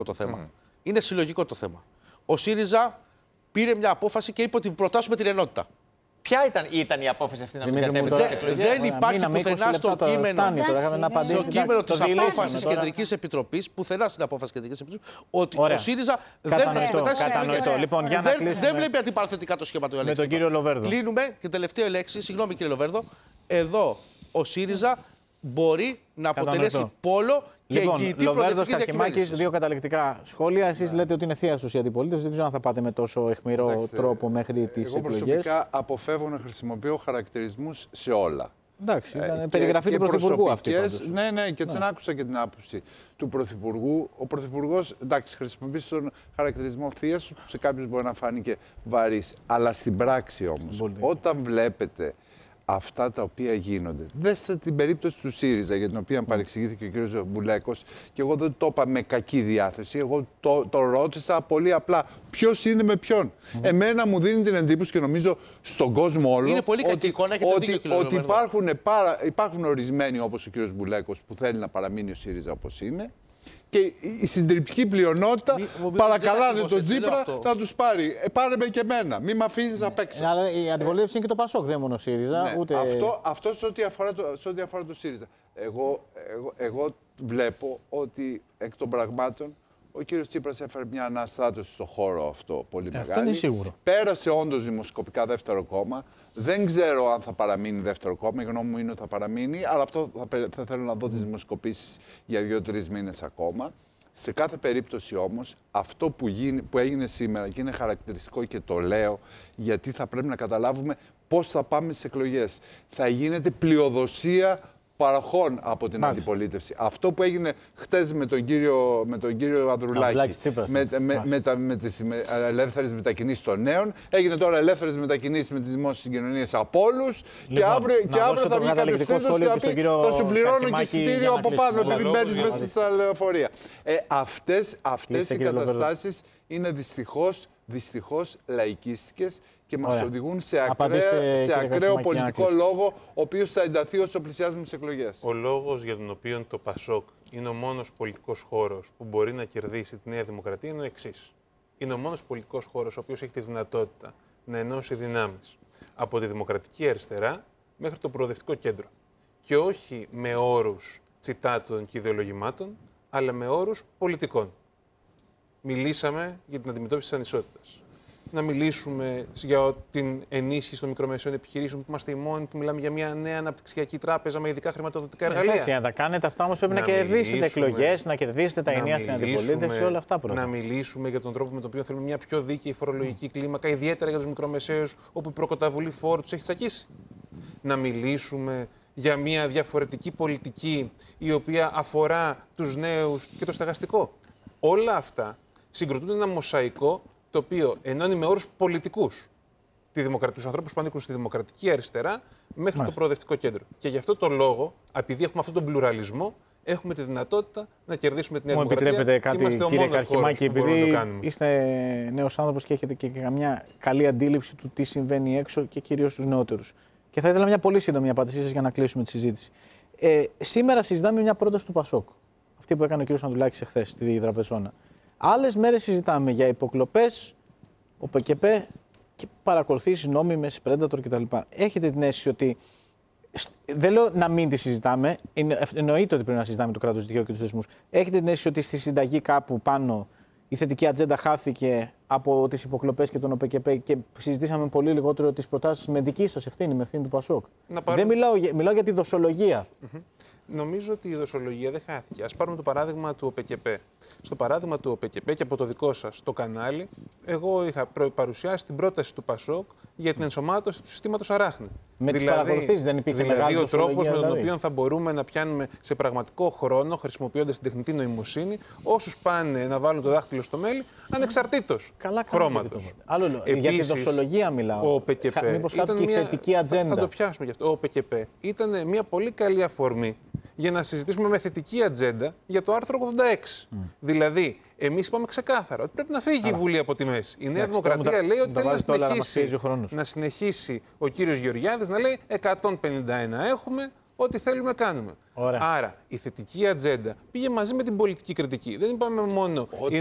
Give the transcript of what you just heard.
το θέμα. Είναι συλλογικό το θέμα. Ο ΣΥΡΙΖΑ πήρε μια απόφαση και είπε ότι προτάσουμε την ενότητα. Ποια ήταν η απόφαση αυτή να μην κατέβει στις εκλογές? Δεν υπάρχει πουθενά στο κείμενο της απόφασης Κεντρικής Επιτροπής, πουθενά στην απόφαση Κεντρικής Επιτροπής, ότι ο ΣΥΡΙΖΑ δεν θα συμμετάσχει στην εκλογές. Λοιπόν, δεν βλέπει αντιπαραθετικά το σχήμα του ελέγχου. Με τον κύριο Λοβέρδο. Κλείνουμε και τελευταία λέξη, συγγνώμη κύριε Λοβέρδο. Εδώ ο ΣΥΡΙΖΑ μπορεί να αποτελέσει πόλο και εγγυητή προοδευτικής διακυβέρνησης. Δύο καταληκτικά σχόλια. Εσείς λέτε ότι είναι θεία η αντιπολίτευση. Δεν ξέρω αν θα πάτε με τόσο αιχμηρό τρόπο μέχρι τις εκλογές. Εγώ προσωπικά αποφεύγω να χρησιμοποιώ χαρακτηρισμούς σε όλα. Εντάξει, ήταν περιγραφή του Πρωθυπουργού αυτή. Ναι, και την άκουσα και την άποψη του Πρωθυπουργού. Ο Πρωθυπουργός, εντάξει, χρησιμοποιεί τον χαρακτηρισμό θείας, σε κάποιους μπορεί να φάνηκε βαρύς. Αλλά στην πράξη όμως, όταν βλέπετε αυτά τα οποία γίνονται. Δέστε την περίπτωση του ΣΥΡΙΖΑ, για την οποία παρεξηγήθηκε ο κ. Μπουλέκος, και εγώ δεν το είπα με κακή διάθεση. Εγώ το ρώτησα πολύ απλά. Ποιος είναι με ποιον. Εμένα μου δίνει την εντύπωση και νομίζω στον κόσμο όλο. Είναι πολύ κακή εικόνα, ότι υπάρχουν ορισμένοι, όπως ο κ. Μπουλέκος, που θέλει να παραμείνει ο ΣΥΡΙΖΑ όπως είναι. Και η συντριπτική πλειονότητα παρακαλάνε τον Τσίπρα να τους πάρει. Πάρε με και εμένα. Μην με αφήσεις απ' έξω. Αλλά η αντιπολίτευση είναι και το ΠΑΣΟΚ, δεν μόνο ο ΣΥΡΙΖΑ. Ναι, ούτε... Αυτό σε ό,τι αφορά το ΣΥΡΙΖΑ. Εγώ βλέπω ότι εκ των πραγμάτων ο κύριος Τσίπρας έφερε μια αναστράτωση στο χώρο αυτό πολύ μεγάλη. Αυτό είναι σίγουρο. Πέρασε όντως δημοσκοπικά δεύτερο κόμμα. Δεν ξέρω αν θα παραμείνει δεύτερο κόμμα. Η γνώμη μου είναι ότι θα παραμείνει, αλλά αυτό θα θέλω να δω τις δημοσκοπήσεις για 2-3 μήνες ακόμα. Σε κάθε περίπτωση όμως, αυτό που έγινε σήμερα και είναι χαρακτηριστικό και το λέω, γιατί θα πρέπει να καταλάβουμε πώς θα πάμε στις εκλογές. Θα γίνεται πλειοδοσία παραχών από την αντιπολίτευση. Αυτό που έγινε χτες με τον κύριο Ανδρουλάκη, με τις ελεύθερες μετακινήσεις των νέων, έγινε τώρα ελεύθερες μετακινήσεις με τις δημόσιες συγκοινωνίες από όλους, και αύριο θα βγει κάποιος φίλος και θα πει θα σου πληρώνω και εισιτήριο από πάνω επειδή μπαίνεις μέσα στα λεωφορεία. Αυτές οι καταστάσεις είναι δυστυχώς λαϊκίστικες και μας οδηγούν σε ακραίο πολιτικό λόγο, ο οποίος θα ενταθεί όσο πλησιάζουμε στις εκλογές. Ο λόγος για τον οποίο το ΠΑΣΟΚ είναι ο μόνος πολιτικός χώρος που μπορεί να κερδίσει τη Νέα Δημοκρατία είναι ο εξής. Είναι ο μόνος πολιτικός χώρος ο οποίος έχει τη δυνατότητα να ενώσει δυνάμεις από τη Δημοκρατική Αριστερά μέχρι το Προοδευτικό Κέντρο. Και όχι με όρους τσιτάτων και ιδεολογημάτων, αλλά με όρους πολιτικών. Μιλήσαμε για την αντιμετώπιση της ανισότητας. Να μιλήσουμε για την ενίσχυση των μικρομεσαίων επιχειρήσεων, που είμαστε οι μόνοι που μιλάμε για μια νέα αναπτυξιακή τράπεζα με ειδικά χρηματοδοτικά εργαλεία. Εντάξει, να τα κάνετε αυτά όμως πρέπει να κερδίσετε εκλογές, να κερδίσετε τα ενία στην αντιπολίτευση, όλα αυτά πρώτα. Να μιλήσουμε για τον τρόπο με τον οποίο θέλουμε μια πιο δίκαιη φορολογική κλίμακα, ιδιαίτερα για τους μικρομεσαίους, όπου η προκαταβολή φόρου τους έχει τσακίσει. Να μιλήσουμε για μια διαφορετική πολιτική η οποία αφορά τους νέους και το στεγαστικό. Όλα αυτά συγκροτούν ένα μοσαϊκό το οποίο ενώνει με όρους πολιτικούς τους ανθρώπους που ανήκουν στη Δημοκρατική Αριστερά μέχρι το Προοδευτικό Κέντρο. Και γι' αυτό το λόγο, επειδή έχουμε αυτόν τον πλουραλισμό, έχουμε τη δυνατότητα να κερδίσουμε την Νέα Δημοκρατία. Μου επιτρέπετε κάτι, κύριε Καρχημάκη, επειδή είστε νέος άνθρωπος και έχετε και καμιά καλή αντίληψη του τι συμβαίνει έξω και κυρίως στους νεότερους. Και θα ήθελα μια πολύ σύντομη απάντησή σας για να κλείσουμε τη συζήτηση. Σήμερα συζητάμε μια πρόταση του ΠΑΣΟΚ. Αυτή που έκανε ο κ. Ανδρουλάκης εχθές στη Δραπεζόνα. Άλλες μέρες συζητάμε για υποκλοπές, ΟΠΚΠ και παρακολουθήσεις νόμιμες, Predator κτλ. Έχετε την αίσθηση ότι. Δεν λέω να μην τη συζητάμε, εννοείται ότι πρέπει να συζητάμε το κράτος δικαίου και τους θεσμούς. Έχετε την αίσθηση ότι στη συνταγή κάπου πάνω η θετική ατζέντα χάθηκε από τις υποκλοπές και τον ΟΠΚΠ και συζητήσαμε πολύ λιγότερο τις προτάσεις με δική σας ευθύνη, με ευθύνη του ΠΑΣΟΚ. Δεν μιλάω για τη δοσολογία. Νομίζω ότι η δοσολογία δεν χάθηκε. Ας πάρουμε το παράδειγμα του ΟΠΚΠ. Στο παράδειγμα του ΟΠΚΠ και από το δικό σας το κανάλι, εγώ είχα παρουσιάσει την πρόταση του ΠΑΣΟΚ για την ενσωμάτωση του συστήματος Αράχνη. Με τις παρακολουθήσεις δεν υπήρχε μεγάλη δοσολογία. Δηλαδή, ο τρόπος με τον οποίο θα μπορούμε να πιάνουμε σε πραγματικό χρόνο, χρησιμοποιώντας την τεχνητή νοημοσύνη, όσους πάνε να βάλουν το δάχτυλο στο μέλι, ανεξαρτήτως χρώματος. Για τη δοσολογία μιλάω. Μήπως κάτι και θετική ατζέντα. Θα το πιάσουμε γι' αυτό. Ο ΟΠΚΠ ήταν μια πολύ καλή αφορμή για να συζητήσουμε με θετική ατζέντα για το άρθρο 86. Δηλαδή, εμείς είπαμε ξεκάθαρα ότι πρέπει να φύγει η Βουλή από τη μέση. Η Νέα Δημοκρατία λέει ότι θέλει να συνεχίσει ο κύριος Γεωργιάδης να λέει 151 έχουμε, ό,τι θέλουμε κάνουμε. Ωραία. Άρα η θετική ατζέντα πήγε μαζί με την πολιτική κριτική. Δεν είπαμε μόνο.